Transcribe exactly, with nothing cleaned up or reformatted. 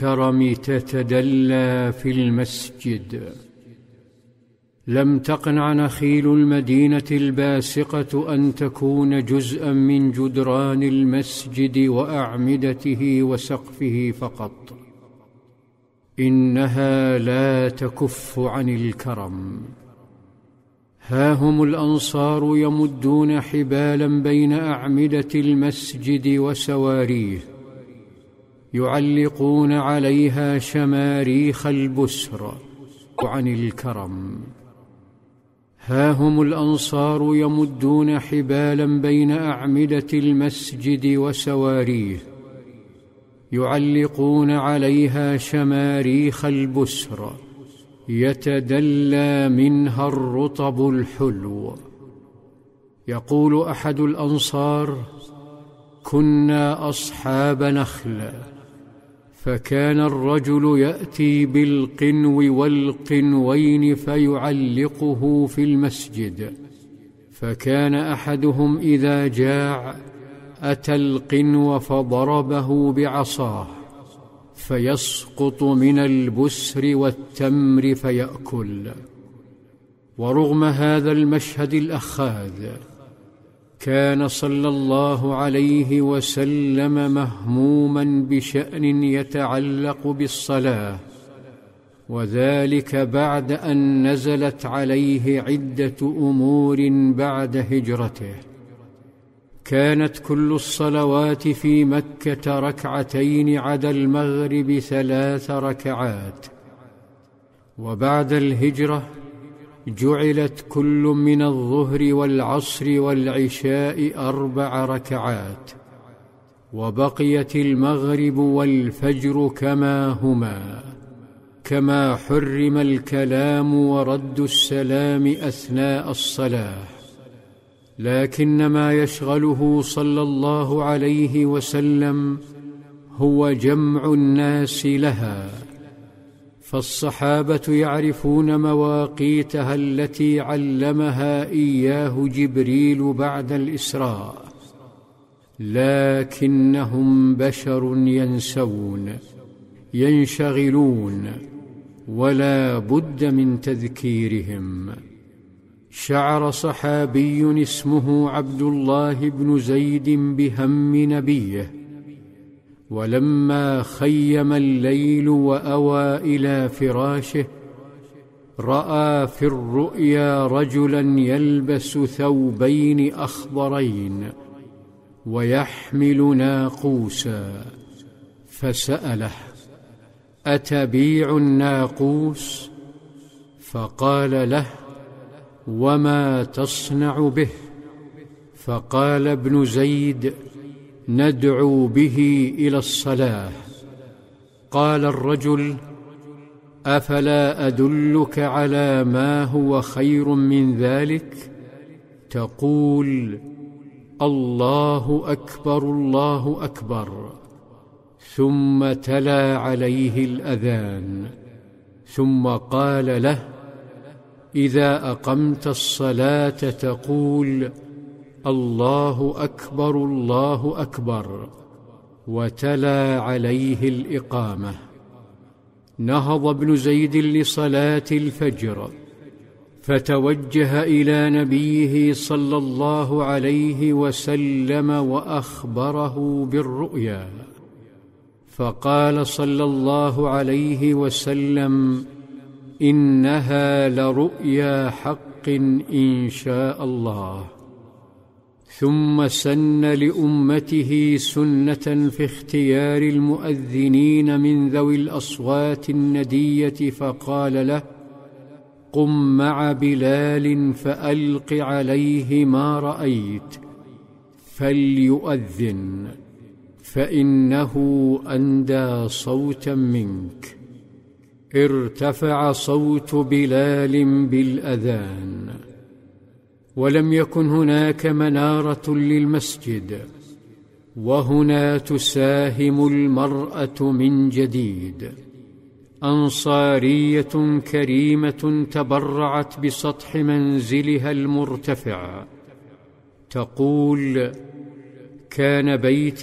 الكرم تتدلى في المسجد. لم تقنع نخيل المدينة الباسقة أن تكون جزءا من جدران المسجد وأعمدته وسقفه فقط، إنها لا تكف عن الكرم. ها هم الأنصار يمدون حبالا بين أعمدة المسجد وسواريه، يعلقون عليها شماريخ البسر عن الكرم. ها هم الأنصار يمدون حبالا بين أعمدة المسجد وسواريه، يعلقون عليها شماريخ البسر يتدلى منها الرطب الحلو. يقول أحد الأنصار: كنا أصحاب نخل، فكان الرجل يأتي بالقنو والقنوين فيعلقه في المسجد، فكان أحدهم إذا جاع أتى القنو فضربه بعصاه فيسقط من البسر والتمر فيأكل. ورغم هذا المشهد الأخاذ، كان صلى الله عليه وسلم مهموما بشأن يتعلق بالصلاة، وذلك بعد أن نزلت عليه عدة أمور بعد هجرته. كانت كل الصلوات في مكة ركعتين عدا المغرب ثلاث ركعات، وبعد الهجرة جعلت كل من الظهر والعصر والعشاء أربع ركعات، وبقيت المغرب والفجر كما هما، كما حرم الكلام ورد السلام أثناء الصلاة. لكن ما يشغله صلى الله عليه وسلم هو جمع الناس لها، فالصحابة يعرفون مواقيتها التي علمها إياه جبريل بعد الإسراء، لكنهم بشر ينسون ينشغلون، ولا بد من تذكيرهم. شعر صحابي اسمه عبد الله بن زيد بهم نبيه، ولما خيم الليل وأوى إلى فراشه رأى في الرؤيا رجلا يلبس ثوبين أخضرين ويحمل ناقوسا، فسأله: أتبيع الناقوس؟ فقال له: وما تصنع به؟ فقال ابن زيد: ندعو به إلى الصلاة. قال الرجل: أفلا أدلك على ما هو خير من ذلك؟ تقول: الله أكبر الله أكبر، ثم تلا عليه الأذان، ثم قال له: إذا أقمت الصلاة تقول: الله أكبر الله أكبر، وتلا عليه الإقامة. نهض ابن زيد لصلاة الفجر، فتوجه إلى نبيه صلى الله عليه وسلم وأخبره بالرؤيا، فقال صلى الله عليه وسلم: إنها لرؤيا حق إن شاء الله. ثم سن لأمته سنة في اختيار المؤذنين من ذوي الأصوات الندية، فقال له: قم مع بلال فألق عليه ما رأيت فليؤذن، فإنه أندى صوتا منك. ارتفع صوت بلال بالأذان، ولم يكن هناك منارة للمسجد، وهنا تساهم المرأة من جديد. أنصارية كريمة تبرعت بسطح منزلها المرتفع، تقول: كان بيتي